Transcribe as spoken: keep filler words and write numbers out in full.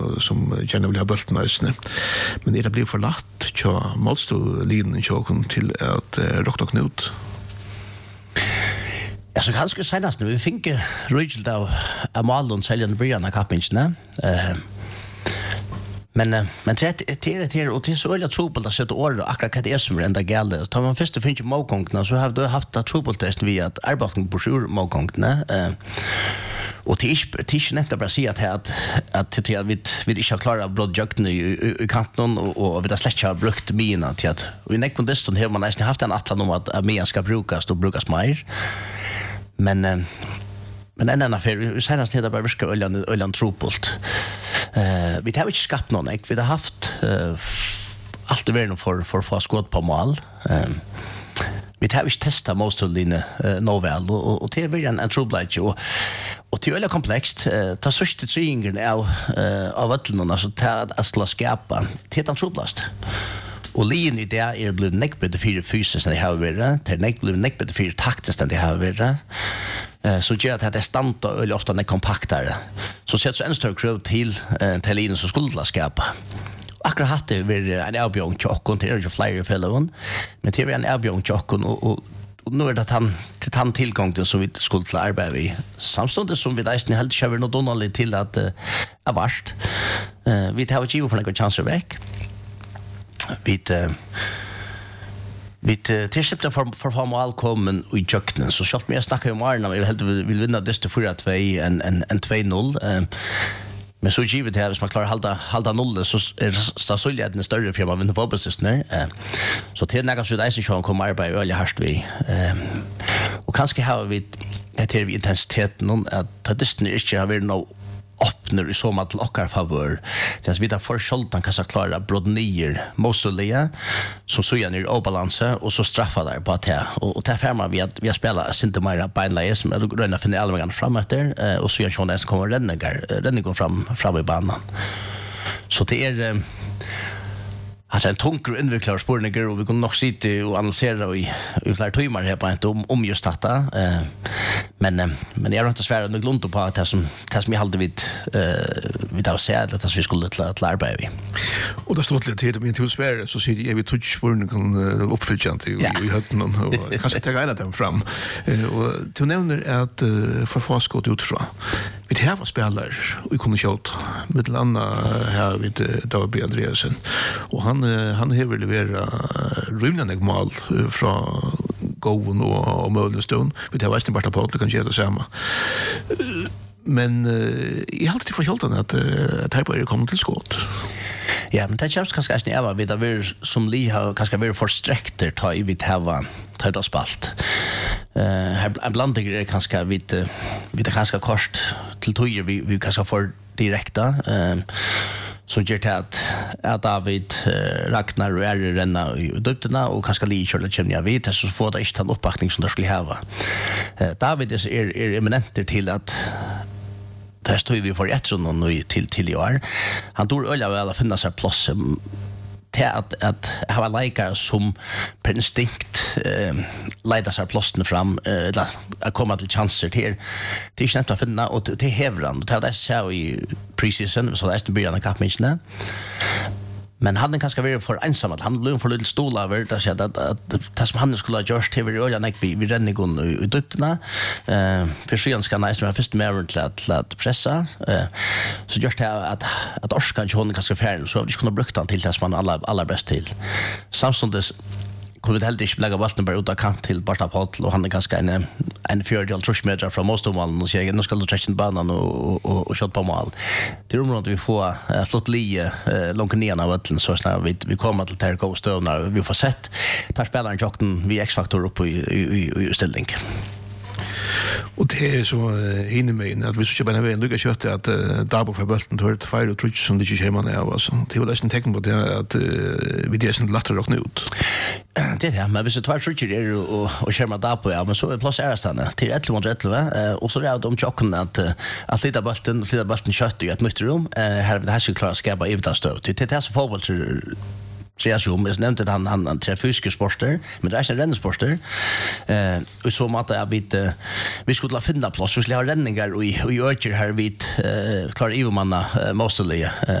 som gärna vill ha bulten ösne. Men det blir förlagt tja målstolinen tjoken till att uh, rokta knut. Ja, så ganske senast nu, vi fikk rydselt av Amalon seljende brygjene av kappingene. Uh, men, uh, men det er det her, og det er så øyelig trobult å sette året, akkurat hva det er som er enda gale. Da man først finner målgångene, så har du haft trobultesten via at arbeidning på sjur målgångene. Uh, og det er ikke nevnt å bare si at, at, at, at, at vi, vi ikke har klart av brådjøktene i, i, i kanten, og, og vi har slett ikke har brukt mine til at, og i nekken distan har man nesten haft en atlan om at, at mine skal brukes og brukes mer. Men uh, men en annan affär, vi senast heter bara virka öljan öljan tropult. Eh vi har inte skapat någon, vi har haft uh, allt det värden för för få skott på mål. Eh vi har inte testat most of the uh, novel och och det är väl en trouble och och det är väldigt komplext. Uh, ta sista tringen av uh, av allt alltså ta att skapa det är troublast. Och lin i det är blivit neckbed för fysiskt när det har varit. Det är neckbed neckbed för taktiskt när det har varit. Eh så gör att det stannar eller ofta när kompaktare. Så sätter så en större krav till eh till linen så skulle skapa. Akkurat hade vi en erbjudning chock till Energy Flyer fellowen. Men det är en erbjudning chock och och och nu är det att han till han tillgång till så vi skulle klara arbeta vi samstundes som vi nästan helt kör något dåligt till att är uh, vart. Eh vi tar ju på en chans väck. Vi uh, vi tillskipta för för formal kommen i jöknen så skalt mer snacka om Arna vi helt vill vinna det till fyra två en en en två noll eh men så givet det här som man klarar hålla hålla noll så är stadsoligheten större för man vinner fotbollssyster eh så till när så det så kommer arbeta öliga härst vi eh och kanske har vi det här vi intensiteten att det inte har varit no öppnar i så mat lockar favör. Det är vidare för Scholtan kan så klara brodnier mostliga som så gärna i obalans och så straffar där på att det och det färmar vi att vi har spelat Sintemara Beinleis som är gröna för allmänna framåt där och så gör Sean S kommer rennegar rennegar fram fram i banan. Så det är Alltså en tunker inviklare spårningar och vi kan nog sitta och analysera i, i flera timmar här på ett om, om just detta. Eh, men, men jag har inte svärt och glömt på att det som, det som jag hade vid, eh, vid att säga att vi skulle till att arbeta vid. Och det står lite till min tillsvärre så sitter jag vid touchspårningen uppfylltjant i, i hötten och kanske ta gärna den fram. Eh, och du nämner att uh, för få skott utifrån. Vi har var spelare och vi kunde köta. Med till andra här vid uh, David Andreasen. Och han han har levererat rymliga mål från gåvan och och Mölnestone. Vi har visst bara på att kan ge det samma. Men i allt det förhållande att att här börjar komma till skott. Ja, men det känns kanske inte över vid att vi som Li har kanske varit för sträckter ta i vid här ta det spalt. Eh här en blandning är kanske vid vid det kanske kort till tojer vi vi kanske får direkta eh så gör det att, att David uh, Ragnar och är renna i döpterna och kanske Li körde känner vid så får det inte den uppbackning som det skulle ha. Uh, David är, är, är eminenter till att där står vi för ett sån nu till till i år. Han tror ölla väl att finna sig plats till att att ha likar som per instinkt eh leder sig plåsten fram eller att komma till chanser till det är snabbt att finna och det hävran och det så i preseason så det är början av kappmatchen. Men han kanske vara för ensam att han blev för lite stol över det så att att det som han skulle ha gjort till vi och vi vi ränner gon i duttarna eh för sjöns ska nice men först mer till att att pressa eh så just det att att orska inte hon kanske färd så vi skulle brukt han till det som man alla alla bäst till samstundes kunde det helt inte lägga vatten bara ut av kant till Barta Potl och han är ganska en en fjärdedelar trushmeter från Mostomalen och säger nu ska du träcka banan och och och skjuta på mål. Det är området vi får uh, flott lie uh, långt ner av vatten så snart vi vi kommer till Terra Coast när vi får sett tar spelaren Jockton vi X-faktor upp i i i ställning. Och det är så uh, inne med att vi ska bara vara lycka kött att uh, Dabo för bulten tar ett fire och trutch som det inte kör man är alltså. Det var nästan tecken på det att uh, vi det är sånt lättare att ut. Det är det, men hvis det tvär trutcher är och och kör man Dabo ja, men så är plats är stanna till elva mot elva och så är det om chocken att att lite bulten lite bulten kött i ett nytt rum. Här det här skulle klara skapa i det stöd. Det är det så fotboll koncentrasjon. Jeg nevnte han, han, han tre fysiske sporter, men det er ikke rennesporter. Eh, og så måtte jeg vidt, uh, vi skulle la finne plass, vi skulle ha renninger, og i øker her vidt, uh, klarer Ivo-manna uh, Mosterlige, uh,